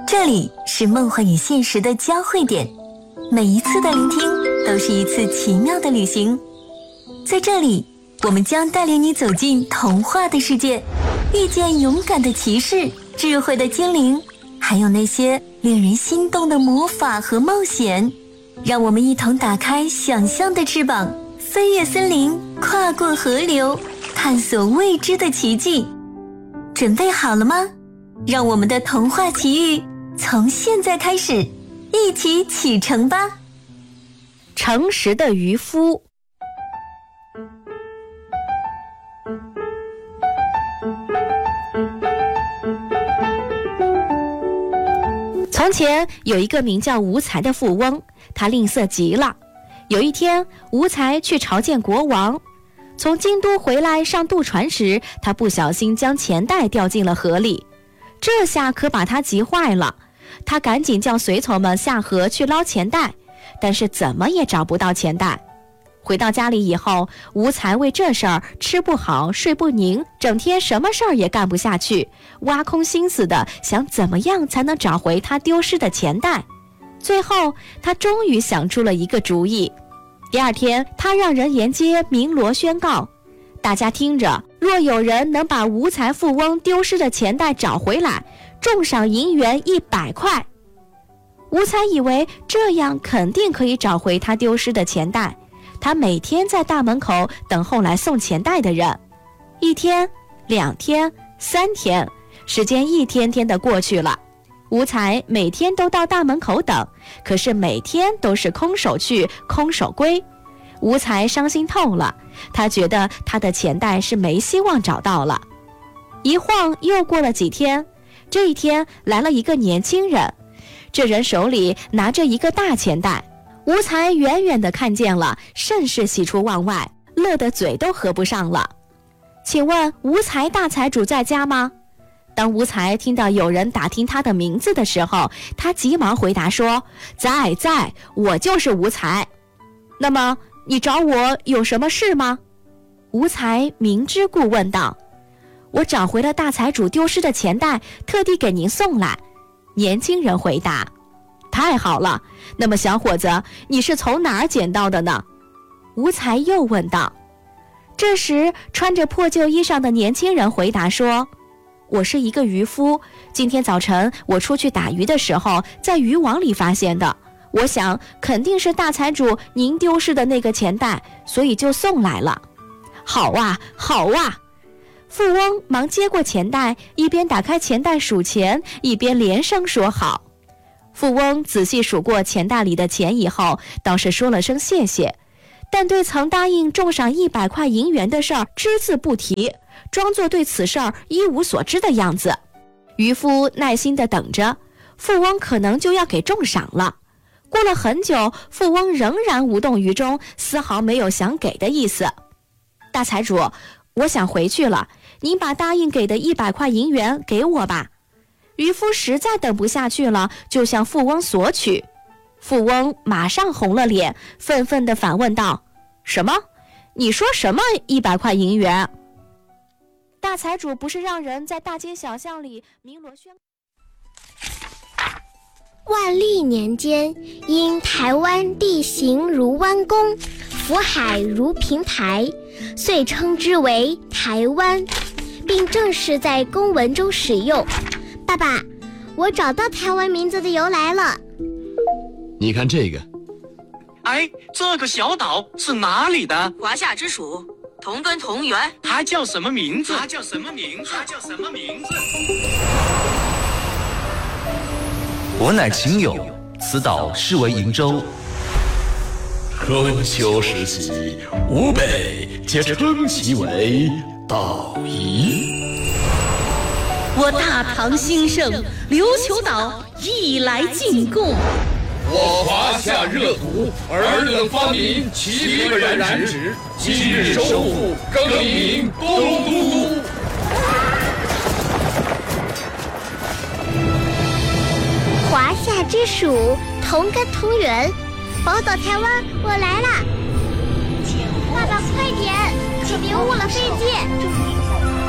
这里是梦幻与现实的交汇点，每一次的聆听都是一次奇妙的旅行。在这里，我们将带领你走进童话的世界，遇见勇敢的骑士、智慧的精灵，还有那些令人心动的魔法和冒险。让我们一同打开想象的翅膀，飞越森林，跨过河流，探索未知的奇迹。准备好了吗？让我们的童话奇遇从现在开始，一起启程吧。 诚实的渔夫。从前有一个名叫无才的富翁，他吝啬极了。有一天，无才去朝见国王，从京都回来上渡船时，他不小心将钱袋掉进了河里，这下可把他急坏了。他赶紧叫随从们下河去捞钱袋，但是怎么也找不到钱袋。回到家里以后，无才为这事儿吃不好睡不宁，整天什么事儿也干不下去，挖空心思的想怎么样才能找回他丢失的钱袋。最后他终于想出了一个主意。第二天，他让人沿街鸣锣宣告，大家听着，若有人能把无才富翁丢失的钱袋找回来，重赏银元100块。无才以为这样肯定可以找回他丢失的钱袋，他每天在大门口等候来送钱袋的人。1天、2天、3天，时间一天天的过去了。无才每天都到大门口等，可是每天都是空手去空手归。无才伤心透了，他觉得他的钱袋是没希望找到了。一晃又过了几天，这一天来了一个年轻人，这人手里拿着一个大钱袋。无才远远地看见了，甚是喜出望外，乐得嘴都合不上了。请问无才大财主在家吗？当无才听到有人打听他的名字的时候，他急忙回答说，在，我就是无才。那么你找我有什么事吗？无才明知故问道。我找回了大财主丢失的钱袋，特地给您送来。年轻人回答。太好了，那么小伙子，你是从哪儿捡到的呢？无才又问道。这时穿着破旧衣裳的年轻人回答说，我是一个渔夫，今天早晨我出去打鱼的时候，在渔网里发现的，我想肯定是大财主您丢失的那个钱袋，所以就送来了。好啊，好啊！富翁忙接过钱袋，一边打开钱袋数钱，一边连声说好。富翁仔细数过钱袋里的钱以后，倒是说了声谢谢，但对曾答应重赏100块银元的事儿只字不提，装作对此事儿一无所知的样子。渔夫耐心地等着，富翁可能就要给重赏了。过了很久，富翁仍然无动于衷，丝毫没有想给的意思。大财主，我想回去了，您把答应给的100块银元给我吧。渔夫实在等不下去了，就向富翁索取。富翁马上红了脸，愤愤地反问道，什么？你说什么100块银元？大财主不是让人在大街小巷里鸣锣宣万历年间，因台湾地形如弯弓，福海如平台，遂称之为台湾，并正式在公文中使用。爸爸，我找到台湾名字的由来了。 你看这个。 哎，这个小岛是哪里的？ 华夏之属，同根同源。 它叫什么名字？ 我乃秦友，此岛是为瀛洲。 春秋时期，吾辈皆称其为岛夷。 我大唐兴盛，琉球岛亦来进贡。 我华夏热土，尔等发明齐兵染指，今日收复，更名东都。 华夏之属，同根同源，宝岛台湾，我来啦！爸爸快点，可别误了飞机。